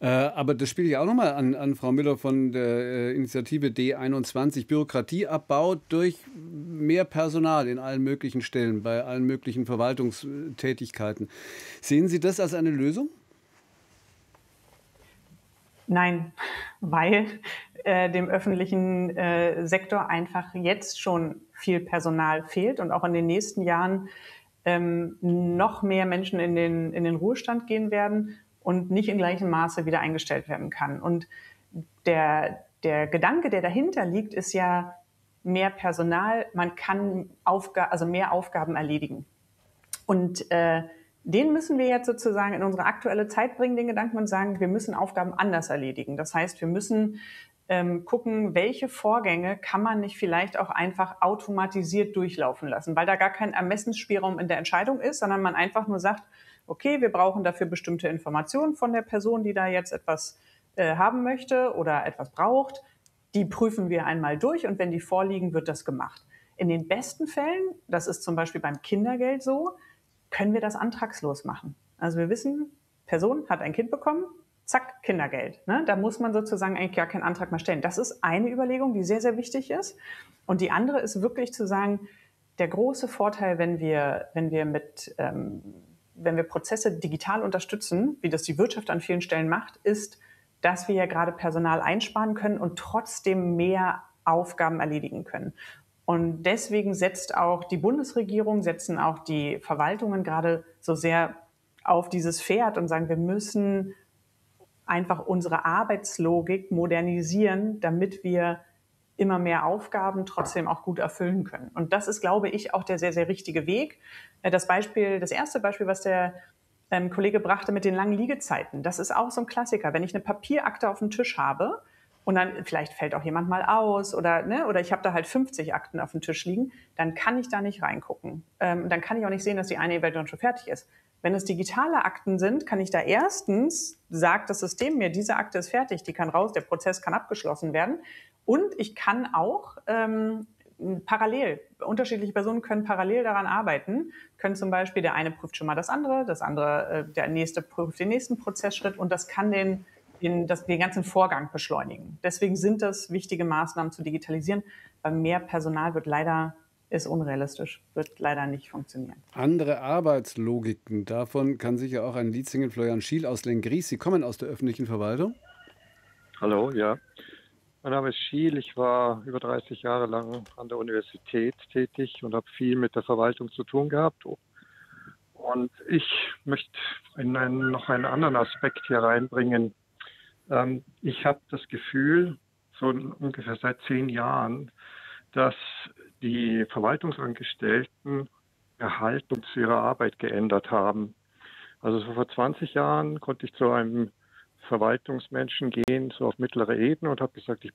Aber das spiele ich auch nochmal an Frau Müller von der Initiative D21. Bürokratieabbau durch mehr Personal in allen möglichen Stellen, bei allen möglichen Verwaltungstätigkeiten. Sehen Sie das als eine Lösung? Nein, weil dem öffentlichen Sektor einfach jetzt schon viel Personal fehlt und auch in den nächsten Jahren noch mehr Menschen in den Ruhestand gehen werden und nicht in gleichem Maße wieder eingestellt werden kann. Und der Gedanke, der dahinter liegt, ist ja mehr Personal, man kann mehr Aufgaben erledigen. Und den müssen wir jetzt sozusagen in unsere aktuelle Zeit bringen, den Gedanken, und sagen, wir müssen Aufgaben anders erledigen. Das heißt, wir müssen gucken, welche Vorgänge kann man nicht vielleicht auch einfach automatisiert durchlaufen lassen, weil da gar kein Ermessensspielraum in der Entscheidung ist, sondern man einfach nur sagt, okay, wir brauchen dafür bestimmte Informationen von der Person, die da jetzt etwas haben möchte oder etwas braucht. Die prüfen wir einmal durch und wenn die vorliegen, wird das gemacht. In den besten Fällen, das ist zum Beispiel beim Kindergeld so, können wir das antragslos machen. Also wir wissen, Person hat ein Kind bekommen, zack, Kindergeld. Ne? Da muss man sozusagen eigentlich gar keinen Antrag mehr stellen. Das ist eine Überlegung, die sehr, sehr wichtig ist. Und die andere ist wirklich zu sagen, der große Vorteil, wenn wir Prozesse digital unterstützen, wie das die Wirtschaft an vielen Stellen macht, ist, dass wir ja gerade Personal einsparen können und trotzdem mehr Aufgaben erledigen können. Und deswegen setzt auch die Bundesregierung, setzen auch die Verwaltungen gerade so sehr auf dieses Pferd und sagen, wir müssen einfach unsere Arbeitslogik modernisieren, damit wir immer mehr Aufgaben trotzdem auch gut erfüllen können. Und das ist, glaube ich, auch der sehr, sehr richtige Weg. Das erste Beispiel, was der Kollege brachte mit den langen Liegezeiten, das ist auch so ein Klassiker. Wenn ich eine Papierakte auf dem Tisch habe, und dann vielleicht fällt auch jemand mal aus oder ich habe da halt 50 Akten auf dem Tisch liegen, dann kann ich da nicht reingucken. Dann kann ich auch nicht sehen, dass die eine eventuell schon fertig ist. Wenn es digitale Akten sind, kann ich da erstens, sagt das System mir, diese Akte ist fertig, die kann raus, der Prozess kann abgeschlossen werden. Und ich kann auch unterschiedliche Personen können parallel daran arbeiten, können zum Beispiel, der eine prüft schon mal das andere, der nächste prüft den nächsten Prozessschritt und das kann den ganzen Vorgang beschleunigen. Deswegen sind das wichtige Maßnahmen zu digitalisieren, weil mehr Personal ist unrealistisch, wird leider nicht funktionieren. Andere Arbeitslogiken, davon kann sicher auch ein Lied singen, Florian Schiel aus Lenggries. Sie kommen aus der öffentlichen Verwaltung. Hallo, ja. Mein Name ist Schiel. Ich war über 30 Jahre lang an der Universität tätig und habe viel mit der Verwaltung zu tun gehabt. Und ich möchte noch einen anderen Aspekt hier reinbringen. Ich habe das Gefühl, so ungefähr seit 10 Jahren, dass die Verwaltungsangestellten ihre Haltung zu ihrer Arbeit geändert haben. Also so vor 20 Jahren konnte ich zu einem Verwaltungsmenschen gehen, so auf mittlere Ebene und habe gesagt, ich